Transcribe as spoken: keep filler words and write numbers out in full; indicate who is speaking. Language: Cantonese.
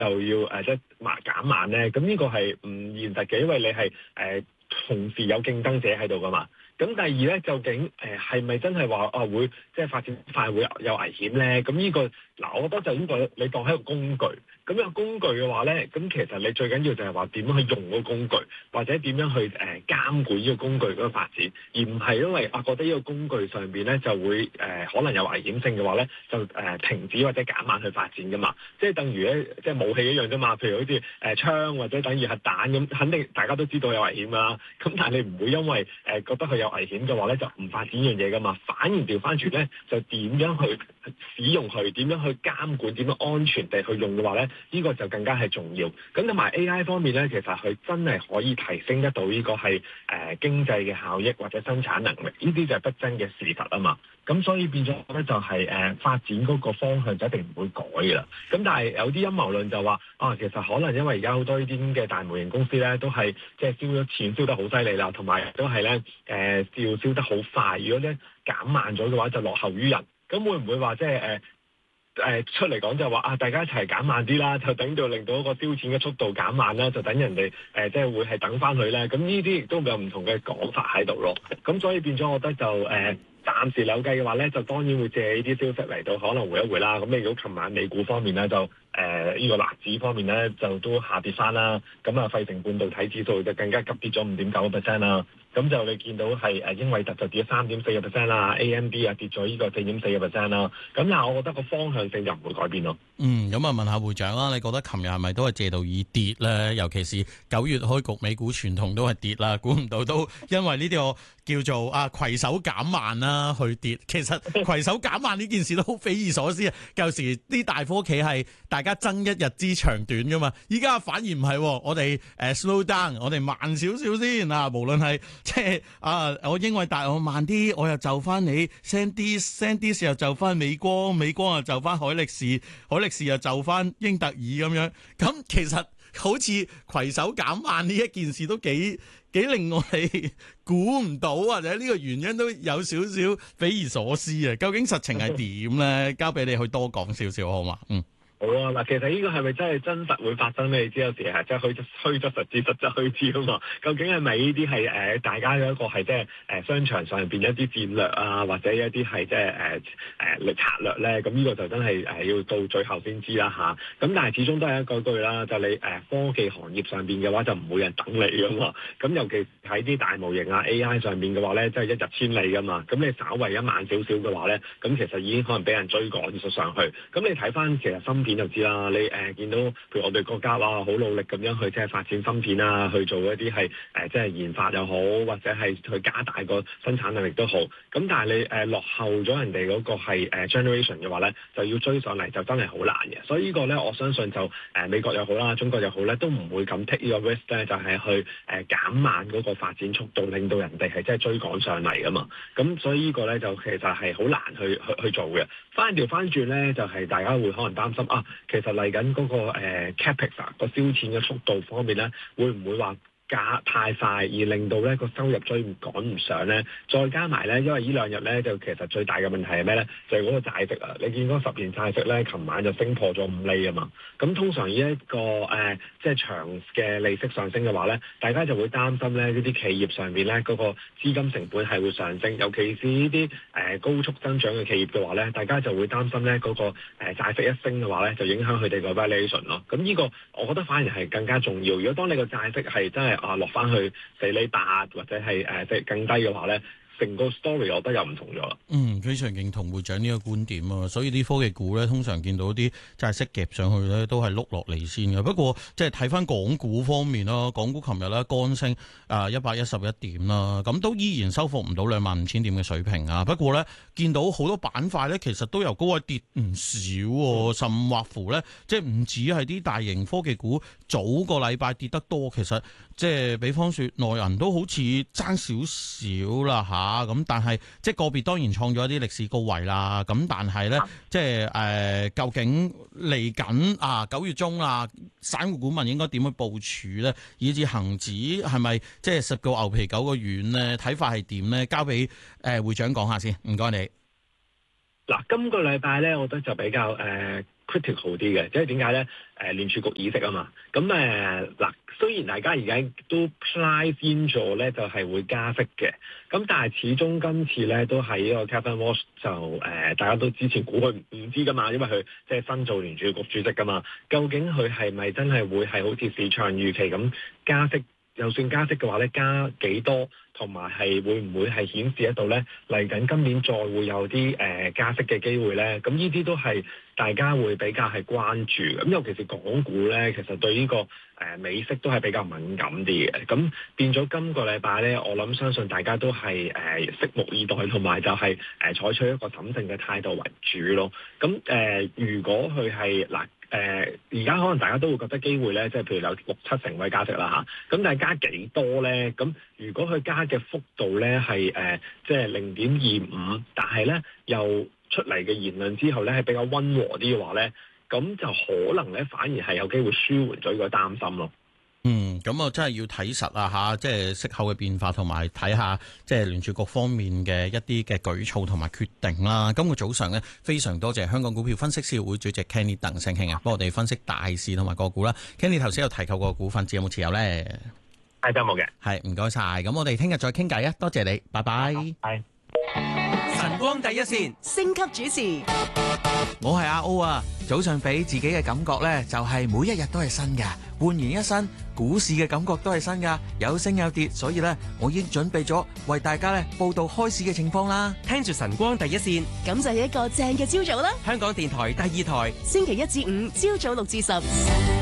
Speaker 1: 就要誒即係慢減慢咧？咁呢個係唔現實嘅，因為你係誒、呃、同時有競爭者喺度噶嘛。咁第二咧，究竟誒係咪真係話啊會即係發展快會有危險咧？咁呢、呢個嗱，我覺得就應該你當係一個工具。咁有工具嘅話咧，咁其實你最緊要就係話點樣去用個工具，或者點樣去誒、呃、監管呢個工具嗰個發展，而唔係因為啊覺得呢個工具上邊咧就會誒、呃、可能有危險性嘅話咧，就誒、呃、停止或者減慢去發展噶嘛。即係等於咧，即係武器一樣啫嘛。譬如好似誒槍或者等於核彈咁，肯定大家都知道有危險噶啦。咁但係你唔會因為誒、呃、覺得佢有危險嘅話咧，就唔發展呢樣嘢噶嘛。反而調翻轉咧，就點樣去使用佢，點樣去監管，點樣安全地去用嘅話咧，呢、這個就更加係重要。咁同埋 A I 方面咧，其實佢真係可以提升得到呢個係誒、呃、經濟嘅效益或者生產能力，呢啲就係不爭嘅事實啊嘛。咁所以變咗咧就係、是、誒、呃、發展嗰個方向就一定唔會改噶啦。咁但係有啲陰謀論就話啊，其實可能因為而家好多呢啲咁嘅大模型公司咧，都係即係燒咗錢燒得好犀利啦，同埋都係咧誒燒燒得好快。如果咧減慢咗嘅話，就落後於人。咁會唔會話即係誒誒出嚟講就話啊，大家一齊減慢啲啦，就等到令到一個燒錢嘅速度減慢啦，就等人哋誒、呃、即係會係等翻佢咧。咁呢啲亦都有唔同嘅講法喺度咯。咁所以變咗，我覺得就誒、呃、暫時扭計嘅話咧，就當然會借呢啲消息嚟到可能回一回啦。咁你如果琴晚美股方面咧，就誒呢、呃這個納指方面咧，就都下跌翻啦。咁啊，費城半導體指數就更加急跌咗五點九個 percent 啦。咁就你見到係誒英偉達就跌咗三點四個 percent 啦 ，A M D 啊跌咗呢個四點四個 percent 啦。咁但係我覺得個方向性就唔會改變咯。嗯，
Speaker 2: 咁啊問下會長啦，你覺得琴日係咪都係借道而跌咧？尤其是九月開局美股傳統都係跌啦，估唔到都因為呢啲叫做啊攜手減慢啦去跌。其實攜手減慢呢件事都好匪夷所思啊！舊時啲大科企係大家爭一日之長短噶嘛，依家反而唔係，我哋誒 slow down， 我哋慢少少先啊，無論係。即係啊！我英偉達我慢啲，我又就翻你 SanDisk，SanDisk 又就翻美光，美光又就翻海力士，海力士又就翻英特爾咁樣。咁其實好似攜手減慢呢一件事都幾幾令我哋估唔到，或者呢個原因都有少少匪夷所思啊！究竟實情係點咧？交俾你去多講少少好嘛？嗯。
Speaker 1: 好啊，嗱，其實呢個係咪真係真實會發生咧？你知有時係即係虛則虛則實之，實則虛之啊嘛。究竟係咪呢啲係誒大家有一個係即係誒商場上邊一啲戰略啊，或者一啲係即係誒誒策略咧？咁呢個就真係誒要到最後先知啦吓。咁但係始終都係一個句啦，就你誒科技行業上邊嘅話就唔會有人等你噶嘛。咁尤其喺啲大模型啊 A I 上邊嘅話咧，即係一日千里噶嘛。咁你稍為一慢少少嘅話咧，咁其實已經可能俾人追趕咗上去。咁你睇翻其實芯片就知啦，你誒、呃、見到譬如我哋國家啊，好努力咁樣去即係發展芯片啊，去做一啲係誒即係研發又好，或者係去加大個生產能力都好。咁但係你誒、呃、落後咗人哋嗰個係、呃、generation 嘅話咧，就要追上嚟就真係好難嘅。所以呢個咧，我相信就誒、呃、美國又好啦，中國又好咧，都唔會咁 take 呢個 risk 咧，就係、是、去誒、呃、減慢嗰個發展速度，令到人哋係即係追趕上嚟噶嘛。咁所以呢個咧就其實係好難去去去做嘅。翻調翻轉咧，就係、是、大家會可能擔心啊，其實嚟緊嗰個誒、呃、capex 個燒錢嘅速度方面咧，會唔會話價太快而令到咧個收入追唔趕唔上咧？再加埋咧，因為呢兩日咧就其實最大嘅問題係咩咧？就係、是、嗰個債息啊！你見嗰十年債息咧，琴晚就升破咗五厘啊嘛。咁通常呢一個誒、呃、即係長嘅利息上升嘅話咧，大家就會擔心咧呢啲企業上邊咧嗰個資金成本係會上升，尤其是呢啲誒高速增長嘅企業嘅話咧，大家就會擔心咧嗰、那個誒、呃、債息一升嘅話咧，就影響佢哋個 valuation 咯。咁呢個我覺得反而係更加重要。如果當你個債息係真係啊落翻去四厘八或者係誒即係更低嘅話咧，成個 story 我覺得又唔同咗啦。
Speaker 2: 嗯，非常認同會長呢個觀點啊。所以啲科技股咧，通常見到啲債息夾上去咧，都係碌落嚟先嘅。不過即係睇翻港股方面啦，港股琴日咧乾升啊一百一十一點啦，咁都依然收復唔到兩萬五千點嘅水平啊。不過咧，見到好多板塊咧，其實都由高位跌唔少，甚或乎咧，即係唔止係啲大型科技股早個禮拜跌得多，其實即係比方說內銀都好似爭少少啦嚇。咁但係即係個別當然創咗一啲歷史高位啦。咁但係咧，即係誒、呃，究竟嚟緊啊九月中啦，散戶股民應該點樣部署咧？以至恒指係咪即係十個牛皮九個軟咧？睇法係點咧？交俾誒、呃、會長講下先，唔該你。
Speaker 1: 嗱，今個禮拜咧，我覺得就比較誒。呃 critical 啲嘅，即係點解咧？誒、呃、聯儲局議息啊嘛，咁誒嗱，雖然大家而家都 price in 咗咧，就係、是、會加息嘅，咁但係始終今次咧都喺呢個 Kevin Walsh 就誒、呃，大家都之前估佢唔知噶嘛，因為佢即係新做聯儲局主席噶嘛，究竟佢係咪真係會係好似市場預期咁加息？就算加息嘅話咧，加幾多，同埋係會唔會係顯示喺度咧？嚟緊今年再會有啲誒、呃、加息嘅機會咧？咁呢啲都係大家會比較係關注。咁尤其是港股咧，其實對呢、這個誒、呃、美息都係比較敏感啲嘅。咁變咗今個禮拜咧，我諗相信大家都係誒、呃、拭目以待，同埋就係、是、誒、呃、採取一個審慎嘅態度為主咯。咁誒、呃，如果佢係嗱。誒而家可能大家都會覺得機會咧，即係譬如有六七成位加息啦嚇，咁但係加幾多咧？咁如果佢加嘅幅度咧係誒即係零點二五，但係咧又出嚟嘅言論之後咧係比較溫和啲嘅話咧，咁就可能咧反而係有機會舒緩咗呢個擔心咯。
Speaker 2: 嗯，咁啊，真係要睇實啊吓，即係息口嘅變化，同埋睇下即係聯儲局方面嘅一啲嘅舉措同埋決定啦。今個早上呢，非常多謝香港股票分析師協會主席 Kenny 鄧聲興啊，幫我哋分析大市同埋個股啦。Kenny 頭先有提及過股份，有冇持有呢？
Speaker 1: 係都冇嘅。
Speaker 2: 係，唔該晒。咁我哋聽日再傾偈啊，多謝你，拜拜。
Speaker 1: 係。
Speaker 3: 晨光第一線，
Speaker 4: 星級主持，
Speaker 3: 我係阿 O 啊。早上俾自己嘅感覺呢，就係每一日都係新嘅，煥然一新。股市嘅感覺都係新噶，有升有跌，所以呢，我已經準備咗為大家呢報道開市嘅情況啦。聽住晨光第一線，
Speaker 4: 咁就係一個正嘅朝早啦。
Speaker 3: 香港電台第二台，
Speaker 4: 星期一至五朝早六至十。